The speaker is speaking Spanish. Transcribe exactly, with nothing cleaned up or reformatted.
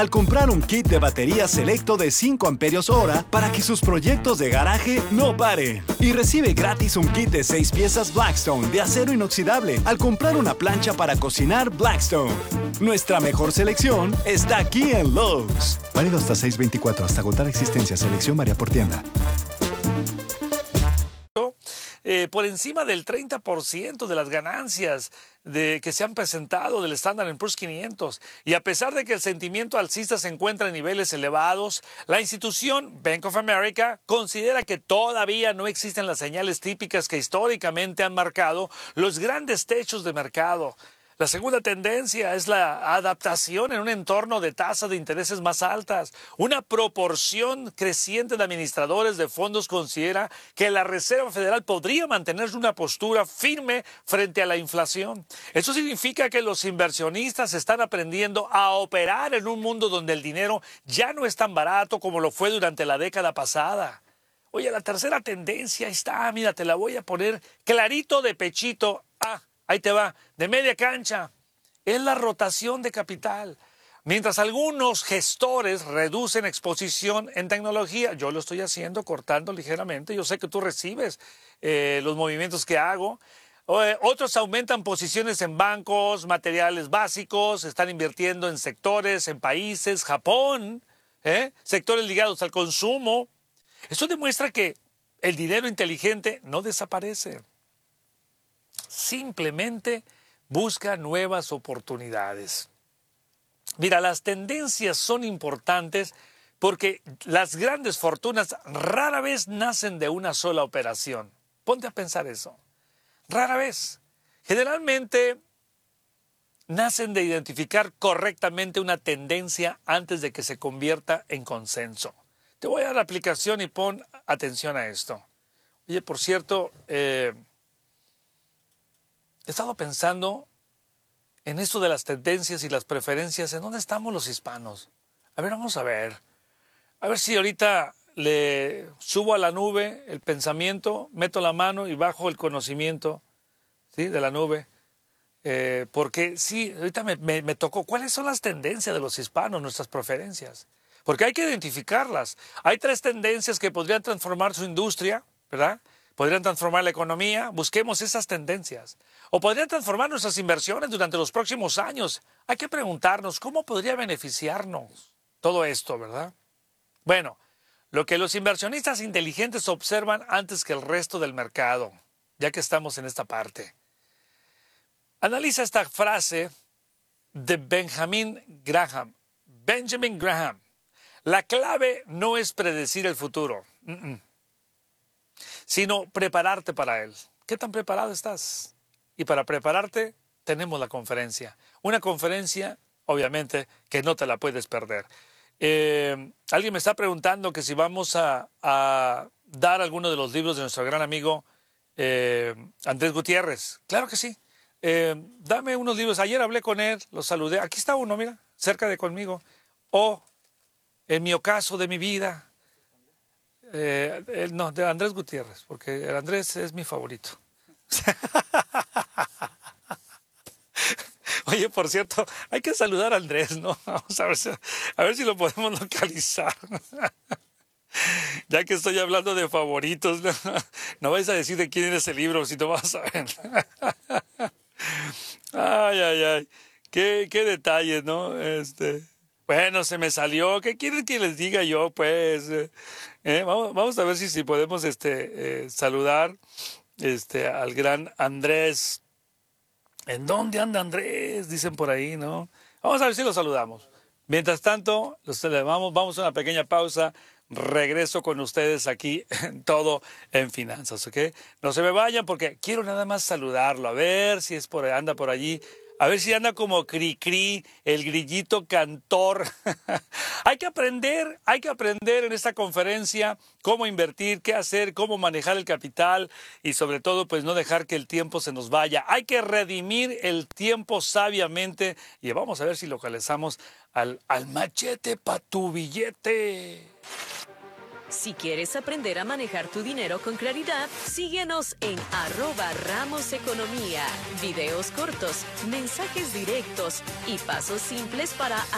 Al comprar un kit de batería selecto de cinco amperios hora para que sus proyectos de garaje no paren. Y recibe gratis un kit de seis piezas Blackstone de acero inoxidable al comprar una plancha para cocinar Blackstone. Nuestra mejor selección está aquí en Lowe's. Válido hasta seis veinticuatro, hasta agotar existencia. Selección varía por tienda. Eh, por encima del treinta por ciento de las ganancias de, que se han presentado del Standard and Poor's quinientos. Y a pesar de que el sentimiento alcista se encuentra en niveles elevados, la institución Bank of America considera que todavía no existen las señales típicas que históricamente han marcado los grandes techos de mercado. La segunda tendencia es la adaptación en un entorno de tasas de intereses más altas. Una proporción creciente de administradores de fondos considera que la Reserva Federal podría mantener una postura firme frente a la inflación. Eso significa que los inversionistas están aprendiendo a operar en un mundo donde el dinero ya no es tan barato como lo fue durante la década pasada. Oye, la tercera tendencia está, mira, te la voy a poner clarito de pechito. Ah, ahí te va, de media cancha, es la rotación de capital. Mientras algunos gestores reducen exposición en tecnología, yo lo estoy haciendo cortando ligeramente, yo sé que tú recibes eh, los movimientos que hago. Eh, otros aumentan posiciones en bancos, materiales básicos, están invirtiendo en sectores, en países, Japón, ¿eh? sectores ligados al consumo. Esto demuestra que el dinero inteligente no desaparece. Simplemente busca nuevas oportunidades. Mira, las tendencias son importantes porque las grandes fortunas rara vez nacen de una sola operación. Ponte a pensar eso. Rara vez. Generalmente nacen de identificar correctamente una tendencia antes de que se convierta en consenso. Te voy a dar la aplicación y pon atención a esto. Oye, por cierto, eh, he estado pensando en esto de las tendencias y las preferencias. ¿En dónde estamos los hispanos? A ver, vamos a ver. A ver si ahorita le subo a la nube el pensamiento, meto la mano y bajo el conocimiento, ¿sí? de la nube. Eh, porque sí, ahorita me, me, me tocó. ¿Cuáles son las tendencias de los hispanos, nuestras preferencias? Porque hay que identificarlas. Hay tres tendencias que podrían transformar su industria, ¿verdad? Podrían transformar la economía. Busquemos esas tendencias. O podrían transformar nuestras inversiones durante los próximos años. Hay que preguntarnos cómo podría beneficiarnos todo esto, ¿verdad? Bueno, lo que los inversionistas inteligentes observan antes que el resto del mercado, ya que estamos en esta parte. Analiza esta frase de Benjamin Graham. Benjamin Graham. La clave no es predecir el futuro, mm-mm, sino prepararte para él. ¿Qué tan preparado estás? Y para prepararte tenemos la conferencia. Una conferencia, obviamente, que no te la puedes perder. Eh, alguien me está preguntando que si vamos a, a dar alguno de los libros de nuestro gran amigo eh, Andrés Gutiérrez. Claro que sí. Eh, dame unos libros. Ayer hablé con él, lo saludé. Aquí está uno, mira, cerca de conmigo. O En mi ocaso de mi vida. Eh, el, no, de Andrés Gutiérrez, porque el Andrés es mi favorito. Oye, por cierto, hay que saludar a Andrés, ¿no? Vamos a ver si, a ver si lo podemos localizar. Ya que estoy hablando de favoritos, no, no vais a decir de quién es el libro, si no vas a ver. Ay, ay, ay. Qué, qué detalles, ¿no? Este... Bueno, se me salió. ¿Qué quieren que les diga yo? Pues eh, vamos, vamos a ver si, si podemos este, eh, saludar este, al gran Andrés. ¿En dónde anda Andrés? Dicen por ahí, ¿no? Vamos a ver si lo saludamos. Mientras tanto, los vamos, vamos a una pequeña pausa. Regreso con ustedes aquí en Todo en Finanzas, ¿ok? No se me vayan porque quiero nada más saludarlo. A ver si es por, anda por allí. A ver si anda como cri-cri, el grillito cantor. Hay que aprender, hay que aprender en esta conferencia cómo invertir, qué hacer, cómo manejar el capital y sobre todo pues no dejar que el tiempo se nos vaya. Hay que redimir el tiempo sabiamente y vamos a ver si localizamos al, al machete pa' tu billete. Si quieres aprender a manejar tu dinero con claridad, síguenos en arroba Ramos Economía. Videos cortos, mensajes directos y pasos simples para